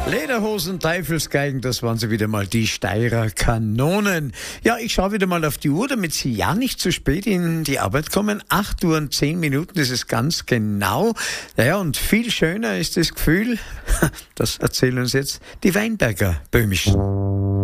Lederhosen, Teufelsgeigen, das waren sie wieder mal, die Steirer Kanonen. Ja, ich schaue wieder mal auf die Uhr, damit Sie ja nicht zu spät in die Arbeit kommen. 8 Uhr und 10 Minuten, das ist ganz genau. Naja, und viel schöner ist das Gefühl, das erzählen uns jetzt die Weinberger Böhmischen.